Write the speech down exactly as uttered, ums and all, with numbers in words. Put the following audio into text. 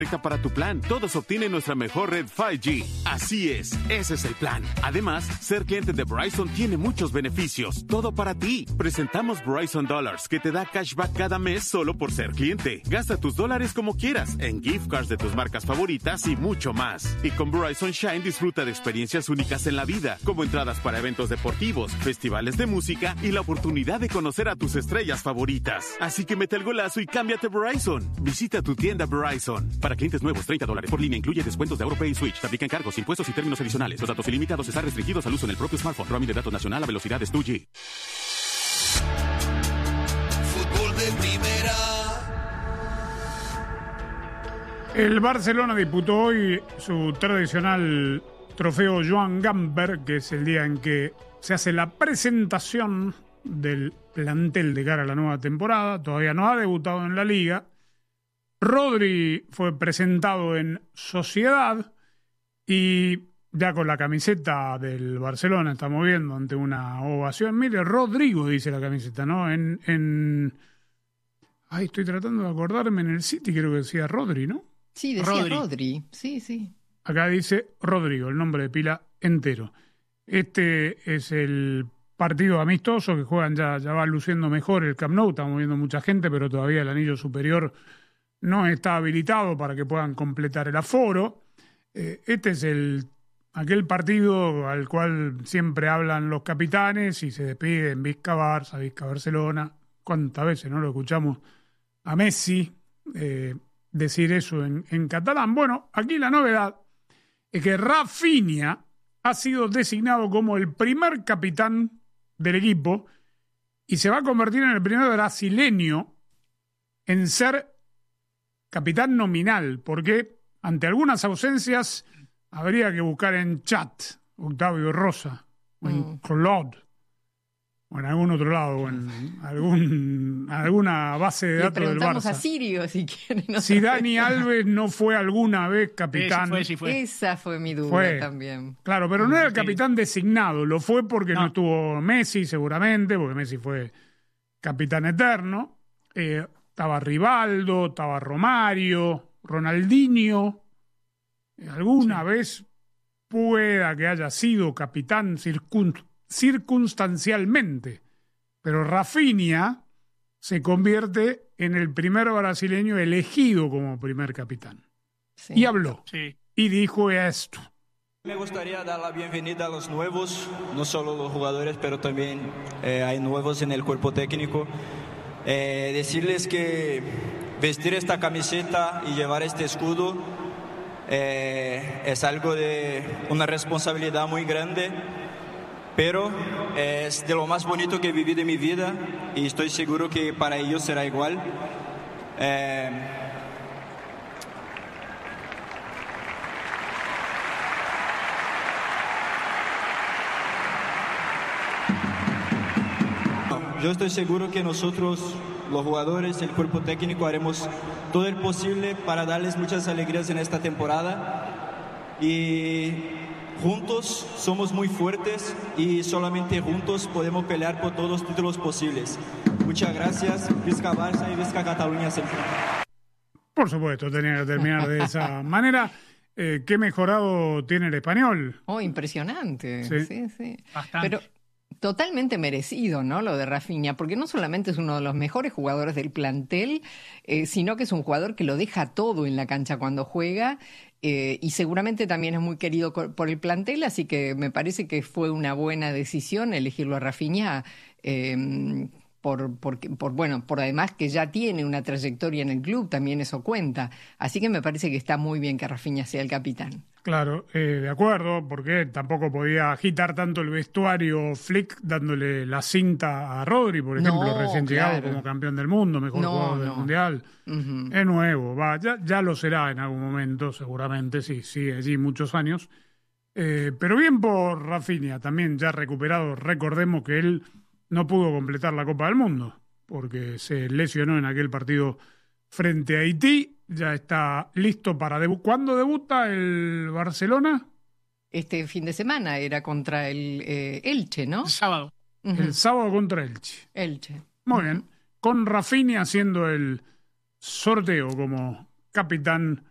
Para tu plan, todos obtienen nuestra mejor red cinco G. Así es, ese es el plan. Además, ser cliente de Verizon tiene muchos beneficios. Todo para ti. Presentamos Verizon Dollars, que te da cashback cada mes solo por ser cliente. Gasta tus dólares como quieras, en gift cards de tus marcas favoritas y mucho más. Y con Verizon Shine disfruta de experiencias únicas en la vida, como entradas para eventos deportivos, festivales de música y la oportunidad de conocer a tus estrellas favoritas. Así que mete el golazo y cámbiate a Verizon. Visita tu tienda Verizon. Para clientes nuevos, treinta dólares por línea, incluye descuentos de AuroPay y Switch. Te aplican cargos, impuestos y términos adicionales. Los datos ilimitados están restringidos al uso en el propio smartphone. Roaming de datos nacional a velocidades dos G. Fútbol de primera. El Barcelona disputó hoy su tradicional trofeo Joan Gamper, que es el día en que se hace la presentación del plantel de cara a la nueva temporada. Todavía no ha debutado en la Liga. Rodri fue presentado en Sociedad y ya con la camiseta del Barcelona estamos viendo ante una ovación. Mire, Rodrigo dice la camiseta, ¿no? En, en... Ay, estoy tratando de acordarme, en el City creo que decía Rodri, ¿no? Sí, decía Rodri. Rodri, sí, sí. Acá dice Rodrigo, el nombre de pila entero. Este es el partido amistoso que juegan, ya, ya va luciendo mejor el Camp Nou, estamos viendo mucha gente, pero todavía el anillo superior no está habilitado para que puedan completar el aforo. Eh, este es el aquel partido al cual siempre hablan los capitanes y se despiden Vizca Barça, Vizca Barcelona. ¿Cuántas veces no lo escuchamos a Messi eh, decir eso en, en catalán? Bueno, aquí la novedad es que Rafinha ha sido designado como el primer capitán del equipo y se va a convertir en el primer brasileño en ser capitán nominal, porque ante algunas ausencias habría que buscar en Chat, Octavio Rosa, o en mm. Claude, o en algún otro lado, o en algún, alguna base de datos del Barça. Le preguntamos a Sirio si quieren. No si Dani Alves no fue alguna vez capitán. Sí, sí fue, sí fue. Esa fue mi duda fue. también. Claro, pero no era el capitán designado, lo fue porque no, no estuvo Messi seguramente, porque Messi fue capitán eterno. Eh, Estaba Rivaldo, estaba Romario, Ronaldinho. Alguna sí. vez pueda que haya sido capitán circun, circunstancialmente, pero Rafinha se convierte en el primer brasileño elegido como primer capitán. Sí. Y habló, sí. y dijo esto. Me gustaría dar la bienvenida a los nuevos, no solo los jugadores, pero también eh, hay nuevos en el cuerpo técnico. Eh, decirles que vestir esta camiseta y llevar este escudo eh, es algo de una responsabilidad muy grande, pero es de lo más bonito que he vivido en mi vida y estoy seguro que para ellos será igual. Eh, Yo estoy seguro que nosotros, los jugadores, el cuerpo técnico, haremos todo el posible para darles muchas alegrías en esta temporada. Y juntos somos muy fuertes y solamente juntos podemos pelear por todos los títulos posibles. Muchas gracias. Vizca Barça y Vizca Cataluña siempre. Por supuesto, tenía que terminar de esa manera. Eh, ¿Qué mejorado tiene el español? Oh, impresionante. Sí, sí. sí. Bastante. Pero totalmente merecido, ¿no? Lo de Rafinha, porque no solamente es uno de los mejores jugadores del plantel, eh, sino que es un jugador que lo deja todo en la cancha cuando juega, eh, y seguramente también es muy querido por el plantel, así que me parece que fue una buena decisión elegirlo a Rafinha, eh, por, por, por, bueno, por además que ya tiene una trayectoria en el club, también eso cuenta. Así que me parece que está muy bien que Rafinha sea el capitán. Claro, eh, de acuerdo, porque tampoco podía agitar tanto el vestuario Flick dándole la cinta a Rodri, por ejemplo, no, recién claro. llegado como campeón del mundo, mejor no, jugador no. del Mundial. Uh-huh. Es nuevo, va, ya, ya lo será en algún momento, seguramente, sí, sigue allí muchos años. Eh, pero bien por Rafinha, también ya recuperado. Recordemos que él no pudo completar la Copa del Mundo, porque se lesionó en aquel partido frente a Haití. Ya está listo para debutar. ¿Cuándo debuta el Barcelona? Este fin de semana era contra el eh, Elche, ¿no? El sábado. Uh-huh. El sábado contra Elche. Elche. Muy uh-huh. bien. Con Rafinha haciendo el sorteo como capitán